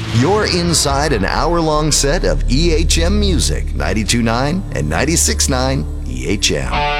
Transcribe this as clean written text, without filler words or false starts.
You're inside an hour-long set of EHM music, 92.9 and 96.9 EHM.